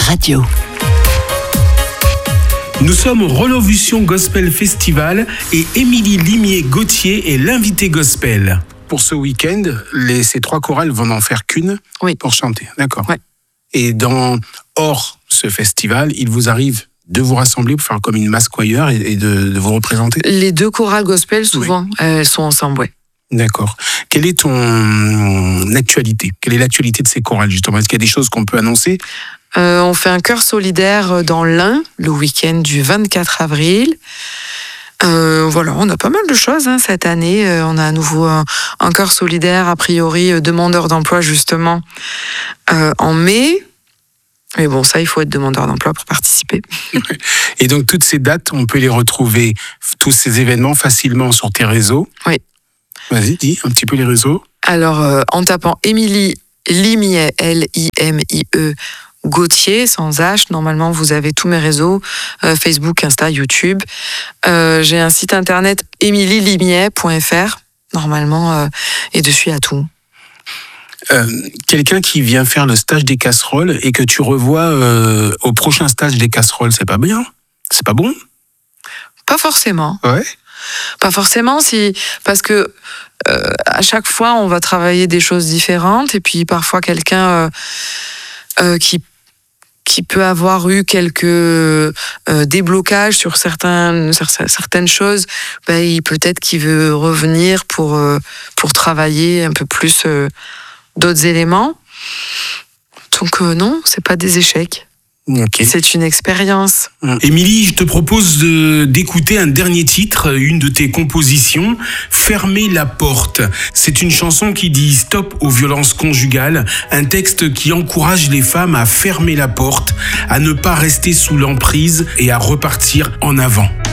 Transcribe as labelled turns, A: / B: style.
A: Radio.
B: Nous sommes au Revolution Gospel Festival et Émilie Limier-Gauthier est l'invitée gospel. Pour ce week-end, ces 3 chorales vont n'en faire qu'une pour chanter, d'accord.
C: Ouais.
B: Et hors ce festival, il vous arrive de vous rassembler pour faire comme une mass choir et de vous représenter?
C: Les 2 chorales gospel, souvent, elles sont ensemble, ouais.
B: D'accord. Quelle est ton actualité? Quelle est l'actualité de ces chorales, justement? Est-ce qu'il y a des choses qu'on peut annoncer?
C: On fait un chœur solidaire dans l'Ain, le week-end du 24 avril. Voilà, on a pas mal de choses cette année. On a à nouveau un chœur solidaire, a priori demandeur d'emploi, justement, en mai. Mais bon, ça, il faut être demandeur d'emploi pour participer.
B: Et donc, toutes ces dates, on peut les retrouver, tous ces événements, facilement sur tes réseaux?
C: Oui.
B: Vas-y, dis un petit peu les réseaux.
C: Alors, en tapant Émilie Limier, L-I-M-I-E, Gauthier, sans H, normalement, vous avez tous mes réseaux, Facebook, Insta, YouTube. J'ai un site internet, emilielimier.fr, normalement, et dessus, il y a tout.
B: Quelqu'un qui vient faire le stage des casseroles et que tu revois au prochain stage des casseroles, c'est pas bien? C'est pas bon?
C: Pas forcément.
B: Ouais.
C: Pas forcément, parce que à chaque fois, on va travailler des choses différentes, et puis parfois quelqu'un qui peut avoir eu quelques déblocages sur certaines choses, peut-être qu'il veut revenir pour travailler un peu plus d'autres éléments. Donc non, c'est pas des échecs.
B: Okay.
C: C'est une expérience.
B: Émilie, je te propose d'écouter un dernier titre, une de tes compositions, Fermer la porte. C'est une chanson qui dit stop aux violences conjugales, un texte qui encourage les femmes à fermer la porte, à ne pas rester sous l'emprise et à repartir en avant.